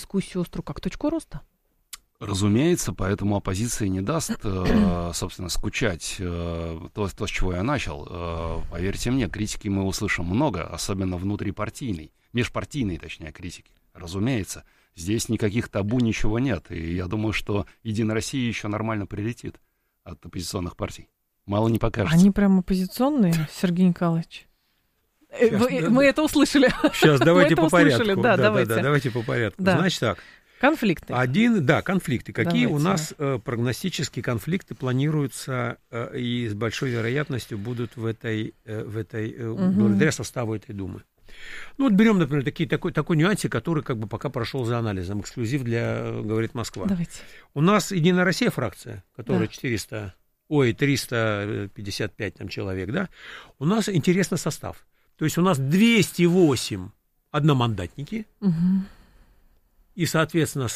дискуссию острую как точку роста. Разумеется, поэтому оппозиция не даст, собственно, скучать. То, с чего я начал. Поверьте мне, критики мы услышим много, особенно внутрипартийной, межпартийной, точнее, критики. Разумеется, здесь никаких табу, ничего нет. И я думаю, что «Единая Россия» еще нормально прилетит от оппозиционных партий. Мало не покажется. Они прям оппозиционные, Сергей Николаевич? Мы это услышали. Сейчас давайте по порядку. Да, давайте по порядку. Да. Значит так. Конфликты. Конфликты. Какие Давайте. у нас прогностические конфликты планируются и с большой вероятностью будут благодаря составу этой Думы? Ну вот берем, например, такой нюансик, который как бы пока прошел за анализом. Эксклюзив для «Говорит Москва». Давайте. У нас «Единая Россия» фракция, которая 355 там, человек, да? У нас интересный состав. То есть у нас 208 одномандатники, и, соответственно,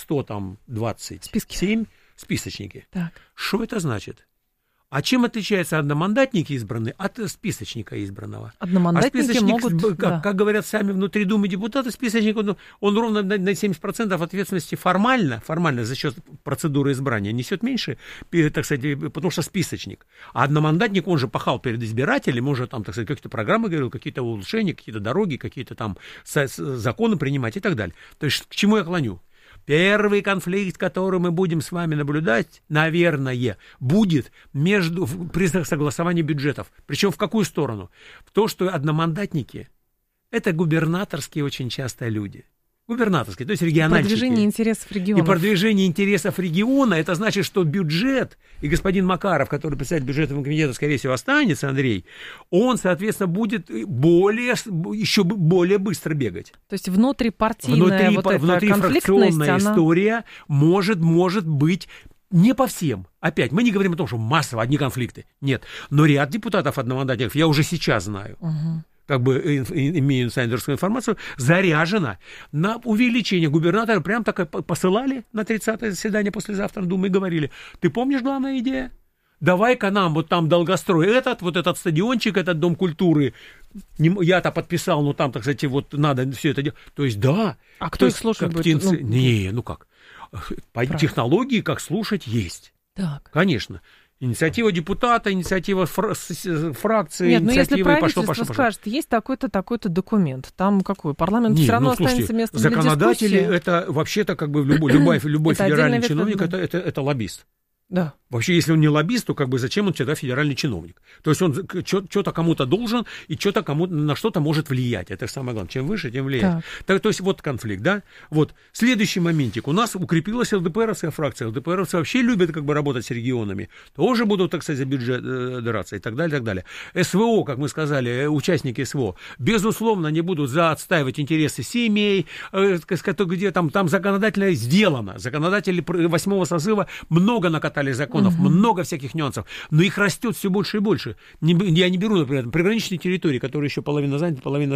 127 списочники. Так. Что это значит? А чем отличаются одномандатники избранные от списочника избранного? Одномандатники могут... Как говорят сами внутри Думы депутаты, списочник, он ровно на 70% ответственности формально за счет процедуры избрания несет меньше, так сказать, потому что списочник. А одномандатник, он же пахал перед избирателем, он же там, так сказать, какие-то программы говорил, какие-то улучшения, какие-то дороги, какие-то там законы принимать и так далее. То есть к чему я клоню? Первый конфликт, который мы будем с вами наблюдать, наверное, будет при согласовании бюджетов. Причем в какую сторону? В то, что одномандатники – это губернаторские очень часто люди. Губернаторские, то есть региональщики. Продвижение интересов региона. И продвижение интересов региона, это значит, что бюджет, и господин Макаров, который председатель бюджетного комитета, скорее всего, останется, Андрей, он, соответственно, будет еще более быстро бегать. То есть внутрипартийная внутрифракционная история может быть не по всем. Опять, мы не говорим о том, что массово одни конфликты. Нет. Но ряд депутатов одномандатников, я уже сейчас знаю, как бы имею инсайдерскую информацию, заряжена на увеличение. Губернатора прям так посылали на 30-е заседание послезавтра Думы и говорили: ты помнишь главная идея? Давай-ка нам вот там долгострой этот стадиончик, этот дом культуры, я-то подписал, но там, так сказать, вот надо все это делать. То есть, да. А кто их слушать будет? Как? Технологии, как слушать, есть. Так. Конечно. Инициатива депутата, инициатива фракции, Нет, но инициатива, если правительство скажет, есть такой-то парламент, там какой? Парламент все равно останется местом для дискуссии. Законодатели, это вообще-то как бы любой федеральный чиновник, это лоббист. Да. Вообще, если он не лоббист, то как бы зачем он тогда федеральный чиновник? То есть он что-то кому-то должен и что-то на что-то может влиять. Это самое главное. Чем выше, тем влияет. То есть вот конфликт, да? Вот. Следующий моментик. У нас укрепилась ЛДПРовская фракция. ЛДПРовцы вообще любят как бы работать с регионами. Тоже будут, так сказать, за бюджет драться и так далее, и так далее. СВО, как мы сказали, участники СВО, безусловно, не будут отстаивать интересы семей, где там законодательно сделано. Законодатели 8-го созыва много накатали законов, много всяких нюансов, но их растет все больше и больше. Я не беру, например, приграничные территории, которые еще половина заняты, половина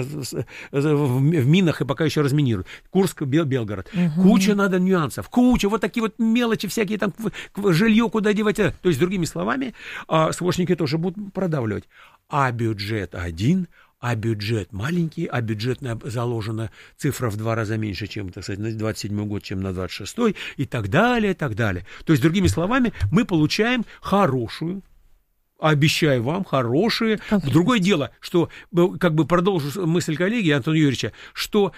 в минах и пока еще разминируют. Курск, Белгород. Куча надо нюансов, куча, вот такие вот мелочи всякие, там жилье куда девать. То есть, другими словами, СВОшники тоже будут продавливать. А бюджет один, а бюджет маленький, а бюджетная заложена цифра в 2 раза меньше, чем, так сказать, на 27-й год, чем на 26-й, и так далее, и так далее. То есть, другими словами, мы получаем хорошую, обещаю вам, хорошие. Другое дело, что, как бы продолжу мысль коллеги Антона Юрьевича, что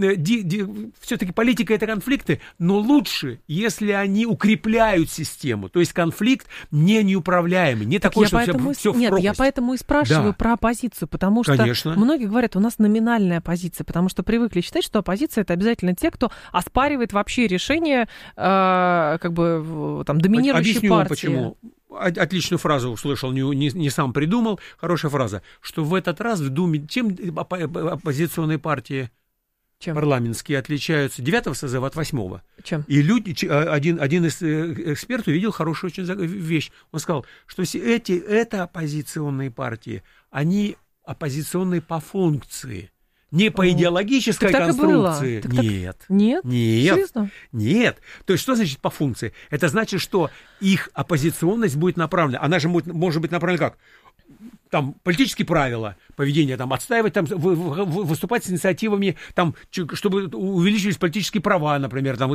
все-таки политика – это конфликты, но лучше, если они укрепляют систему. То есть конфликт не неуправляемый, не такой, что все в пропасть. Нет, я поэтому и спрашиваю про оппозицию, потому что многие говорят, у нас номинальная оппозиция, потому что привыкли считать, что оппозиция – это обязательно те, кто оспаривает вообще решения как бы там доминирующей партии. Объясню вам, почему. Отличную фразу услышал, не сам придумал. Хорошая фраза, что в этот раз в Думе чем оппозиционные партии парламентские отличаются 9-го созыва от 8-го? Чем? И один из экспертов увидел хорошую очень вещь. Он сказал, что это оппозиционные партии, они оппозиционные по функции. Не по идеологической конструкции. Нет. Серьезно? Нет. То есть, что значит по функции? Это значит, что их оппозиционность будет направлена. Она же может быть направлена как? Там политические правила поведения, там, отстаивать, там, выступать с инициативами, там, чтобы увеличились политические права, например, там,